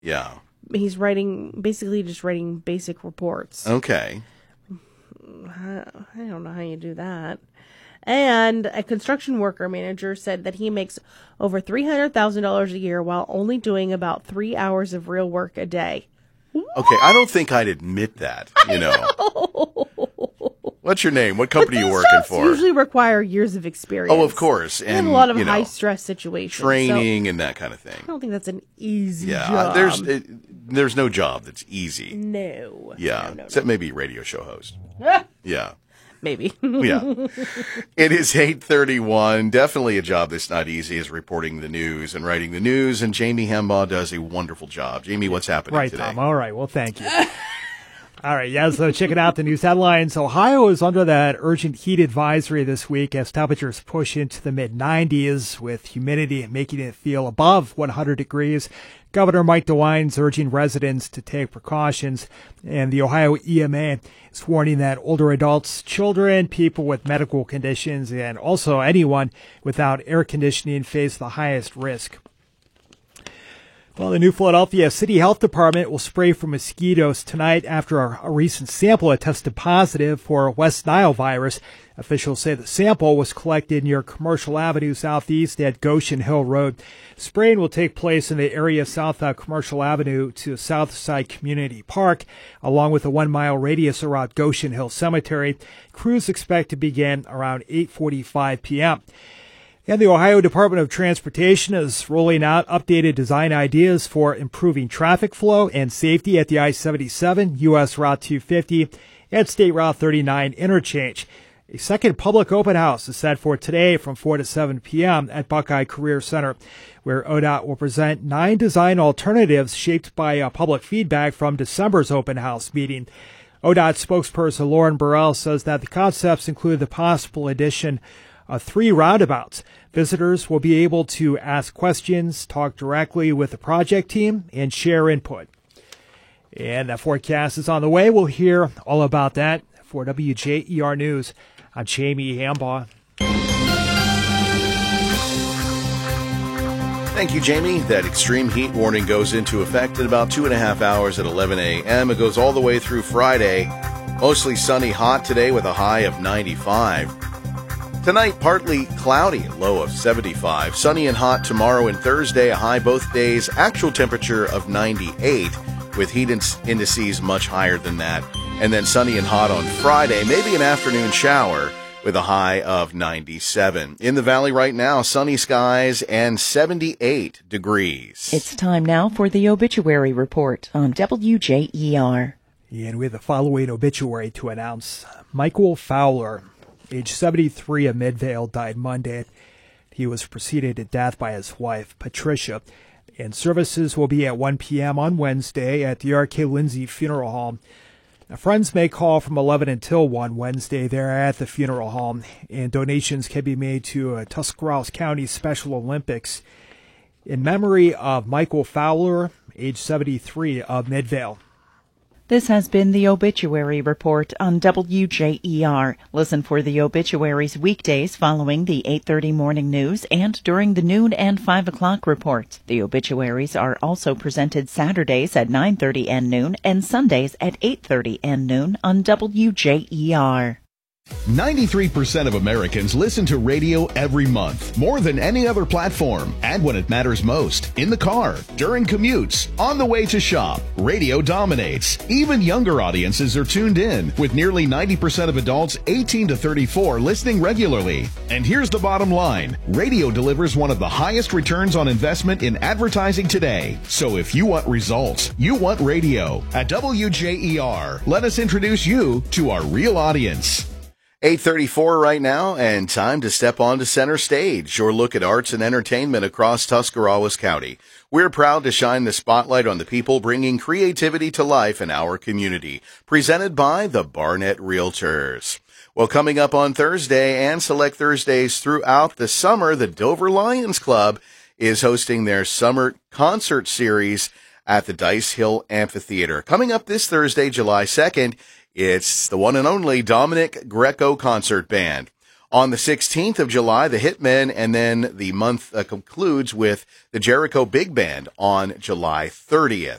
Yeah. He's basically just writing basic reports. Okay. I don't know how you do that. And a construction worker manager said that he makes over $300,000 a year while only doing about 3 hours of real work a day. Okay, I don't think I'd admit that, you know. What's your name? What company are you working for? Usually require years of experience. Oh, of course. And a lot of high-stress situations. Training and that kind of thing. I don't think that's an easy job. There's no job that's easy. No. Yeah, No. Except maybe radio show host. Yeah. Maybe. Yeah. It is 8:31. Definitely a job that's not easy is reporting the news and writing the news, and Jamie Hambaugh does a wonderful job. Jamie, what's happening today? Right, Tom. All right. Well, thank you. All right, yeah, so checking out the news headlines. Ohio is under that urgent heat advisory this week as temperatures push into the mid-90s with humidity making it feel above 100 degrees. Governor Mike DeWine's urging residents to take precautions, and the Ohio EMA is warning that older adults, children, people with medical conditions, and also anyone without air conditioning face the highest risk. Well, the New Philadelphia City Health Department will spray for mosquitoes tonight after a recent sample had tested positive for West Nile virus. Officials say the sample was collected near Commercial Avenue Southeast at Goshen Hill Road. Spraying will take place in the area south of Commercial Avenue to Southside Community Park, along with a 1 mile radius around Goshen Hill Cemetery. Crews expect to begin around 8:45 p.m. And the Ohio Department of Transportation is rolling out updated design ideas for improving traffic flow and safety at the I-77, U.S. Route 250, and State Route 39 interchange. A second public open house is set for today from 4 to 7 p.m. at Buckeye Career Center, where ODOT will present 9 design alternatives shaped by public feedback from December's open house meeting. ODOT spokesperson Lauren Burrell says that the concepts include the possible addition of 3 roundabouts. Visitors will be able to ask questions, talk directly with the project team, and share input. And that forecast is on the way. We'll hear all about that. For WJER News, I'm Jamie Hambaugh. Thank you, Jamie. That extreme heat warning goes into effect in about 2.5 hours at 11 a.m. It goes all the way through Friday. Mostly sunny, hot today with a high of 95. Tonight, partly cloudy, low of 75. Sunny and hot tomorrow and Thursday, a high both days. Actual temperature of 98, with heat indices much higher than that. And then sunny and hot on Friday, maybe an afternoon shower with a high of 97. In the valley right now, sunny skies and 78 degrees. It's time now for the obituary report on WJER. And we have the following obituary to announce. Michael Fowler, age 73 of Midvale, died Monday. He was preceded to death by his wife, Patricia. And services will be at 1 p.m. on Wednesday at the R.K. Lindsay Funeral Home. Now, friends may call from 11 until 1 Wednesday there at the funeral home. And donations can be made to Tuscarawas County Special Olympics in memory of Michael Fowler, age 73 of Midvale. This has been the Obituary Report on WJER. Listen for the obituaries weekdays following the 8:30 morning news and during the noon and 5 o'clock reports. The obituaries are also presented Saturdays at 9:30 and noon and Sundays at 8:30 and noon on WJER. 93% of Americans listen to radio every month, more than any other platform. And when it matters most, in the car, during commutes, on the way to shop, radio dominates. Even younger audiences are tuned in, with nearly 90% of adults 18 to 34 listening regularly. And here's the bottom line. Radio delivers one of the highest returns on investment in advertising today. So if you want results, you want radio. At WJER, let us introduce you to our real audience. 8:34 right now, and time to step onto center stage. Your look at arts and entertainment across Tuscarawas County. We're proud to shine the spotlight on the people bringing creativity to life in our community. Presented by the Barnett Realtors. Well, coming up on Thursday and select Thursdays throughout the summer, the Dover Lions Club is hosting their summer concert series at the Dice Hill Amphitheater. Coming up this Thursday, July 2nd, it's the one and only Dominic Greco Concert Band. On the 16th of July, the Hitmen, and then the month concludes with the Jericho Big Band on July 30th.